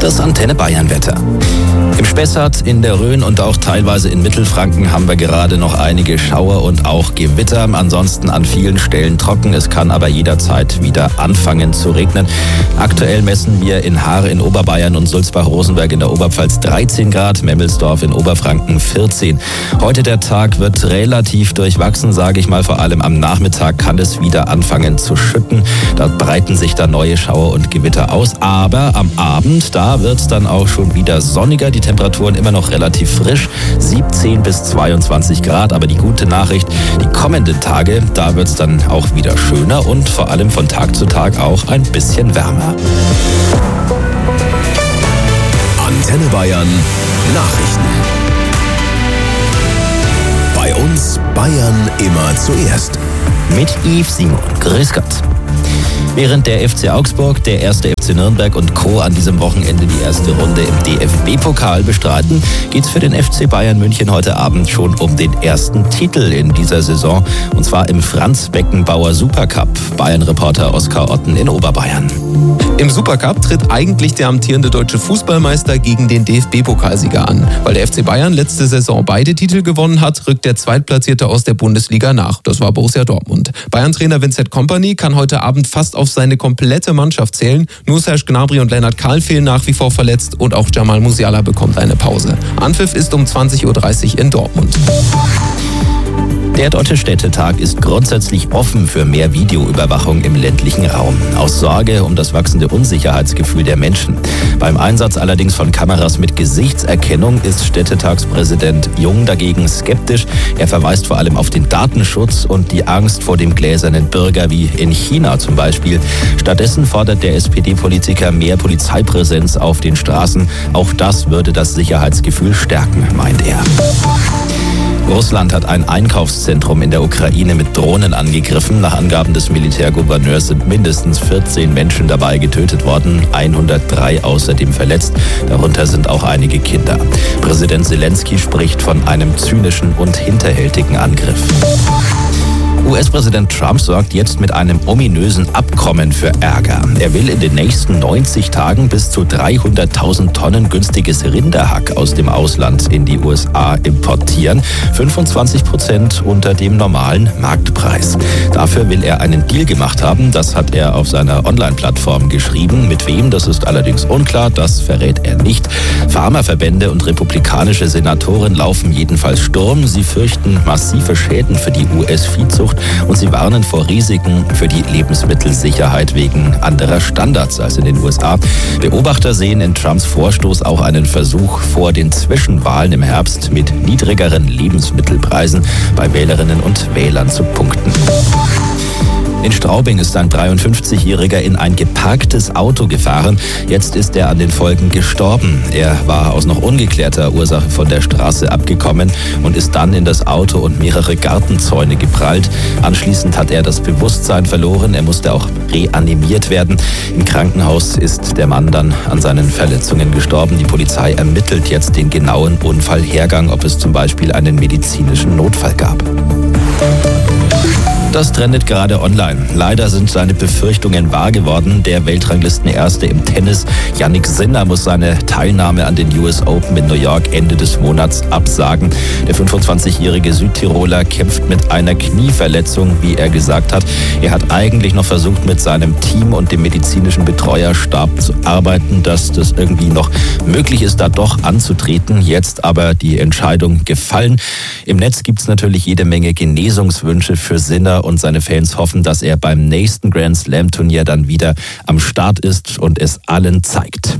Das Antenne Bayern Wetter. Im Spessart, in der Rhön und auch teilweise in Mittelfranken haben wir gerade noch einige Schauer und auch Gewitter. Ansonsten an vielen Stellen trocken. Es kann aber jederzeit wieder anfangen zu regnen. Aktuell messen wir in Haar in Oberbayern und Sulzbach-Rosenberg in der Oberpfalz 13 Grad, Memmelsdorf in Oberfranken 14. Heute der Tag wird relativ durchwachsen, sage ich mal. Vor allem am Nachmittag kann es wieder anfangen zu schütten. Da breiten sich dann neue Schauer und Gewitter aus. Aber am Abend, da wird es dann auch schon wieder sonniger. Die Temperaturen immer noch relativ frisch, 17 bis 22 Grad. Aber die gute Nachricht, die kommenden Tage, da wird es dann auch wieder schöner und vor allem von Tag zu Tag auch ein bisschen wärmer. Antenne Bayern Nachrichten. Bei uns Bayern immer zuerst. Mit Yves Simon. Grüß Gott. Während der FC Augsburg, der 1. FC Nürnberg und Co. an diesem Wochenende die erste Runde im DFB-Pokal bestreiten, geht es für den FC Bayern München heute Abend schon um den ersten Titel in dieser Saison. Und zwar im Franz-Beckenbauer Supercup. Bayern-Reporter Oskar Otten in Oberbayern. Im Supercup tritt eigentlich der amtierende deutsche Fußballmeister gegen den DFB-Pokalsieger an. Weil der FC Bayern letzte Saison beide Titel gewonnen hat, rückt der Zweitplatzierte aus der Bundesliga nach. Das war Borussia Dortmund. Bayern-Trainer Vincent Kompany kann heute Abend fast auf seine komplette Mannschaft zählen. Nur Serge Gnabry und Lennart Kahl fehlen nach wie vor verletzt und auch Jamal Musiala bekommt eine Pause. Anpfiff ist um 20.30 Uhr in Dortmund. Der Deutsche Städtetag ist grundsätzlich offen für mehr Videoüberwachung im ländlichen Raum. Aus Sorge um das wachsende Unsicherheitsgefühl der Menschen. Beim Einsatz allerdings von Kameras mit Gesichtserkennung ist Städtetagspräsident Jung dagegen skeptisch. Er verweist vor allem auf den Datenschutz und die Angst vor dem gläsernen Bürger wie in China zum Beispiel. Stattdessen fordert der SPD-Politiker mehr Polizeipräsenz auf den Straßen. Auch das würde das Sicherheitsgefühl stärken, meint er. Russland hat ein Einkaufszentrum in der Ukraine mit Drohnen angegriffen. Nach Angaben des Militärgouverneurs sind mindestens 14 Menschen dabei getötet worden, 103 außerdem verletzt. Darunter sind auch einige Kinder. Präsident Zelensky spricht von einem zynischen und hinterhältigen Angriff. US-Präsident Trump sorgt jetzt mit einem ominösen Abkommen für Ärger. Er will in den nächsten 90 Tagen bis zu 300.000 Tonnen günstiges Rinderhack aus dem Ausland in die USA importieren. 25% unter dem normalen Marktpreis. Dafür will er einen Deal gemacht haben. Das hat er auf seiner Online-Plattform geschrieben. Mit wem, das ist allerdings unklar. Das verrät er nicht. Pharmaverbände und republikanische Senatoren laufen jedenfalls Sturm. Sie fürchten massive Schäden für die US-Viehzucht. Und sie warnen vor Risiken für die Lebensmittelsicherheit wegen anderer Standards als in den USA. Beobachter sehen in Trumps Vorstoß auch einen Versuch, vor den Zwischenwahlen im Herbst mit niedrigeren Lebensmittelpreisen bei Wählerinnen und Wählern zu punkten. In Straubing ist ein 53-Jähriger in ein geparktes Auto gefahren. Jetzt ist er an den Folgen gestorben. Er war aus noch ungeklärter Ursache von der Straße abgekommen und ist dann in das Auto und mehrere Gartenzäune geprallt. Anschließend hat er das Bewusstsein verloren. Er musste auch reanimiert werden. Im Krankenhaus ist der Mann dann an seinen Verletzungen gestorben. Die Polizei ermittelt jetzt den genauen Unfallhergang, ob es zum Beispiel einen medizinischen Notfall gab. Das trendet gerade online. Leider sind seine Befürchtungen wahr geworden. Der Weltranglisten-Erste im Tennis, Jannik Sinner, muss seine Teilnahme an den US Open in New York Ende des Monats absagen. Der 25-jährige Südtiroler kämpft mit einer Knieverletzung, wie er gesagt hat. Er hat eigentlich noch versucht, mit seinem Team und dem medizinischen Betreuerstab zu arbeiten, dass das irgendwie noch möglich ist, da doch anzutreten. Jetzt aber die Entscheidung gefallen. Im Netz gibt es natürlich jede Menge Genesungswünsche für Sinner und seine Fans hoffen, dass er beim nächsten Grand Slam Turnier dann wieder am Start ist und es allen zeigt.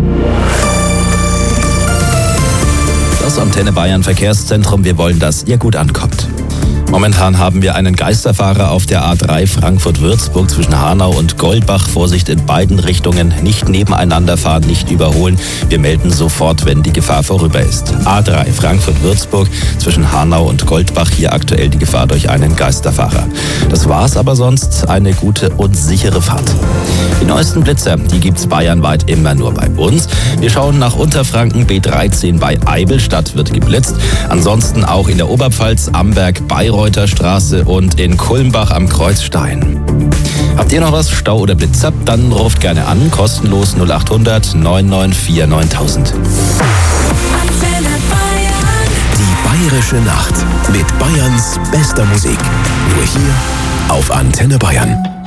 Das Antenne Bayern Verkehrszentrum, wir wollen, dass ihr gut ankommt. Momentan haben wir einen Geisterfahrer auf der A3 Frankfurt-Würzburg zwischen Hanau und Goldbach. Vorsicht in beiden Richtungen, nicht nebeneinander fahren, nicht überholen. Wir melden sofort, wenn die Gefahr vorüber ist. A3 Frankfurt-Würzburg zwischen Hanau und Goldbach, hier aktuell die Gefahr durch einen Geisterfahrer. Das war's aber sonst, eine gute und sichere Fahrt. Die neuesten Blitzer, die gibt's bayernweit immer nur bei uns. Wir schauen nach Unterfranken, B13 bei Eibelstadt wird geblitzt. Ansonsten auch in der Oberpfalz, Amberg, Bayreuther Straße und in Kulmbach am Kreuzstein. Habt ihr noch was? Stau oder Blitz ab? Dann ruft gerne an. Kostenlos 0800 994 9000. Die Bayerische Nacht mit Bayerns bester Musik. Nur hier auf Antenne Bayern.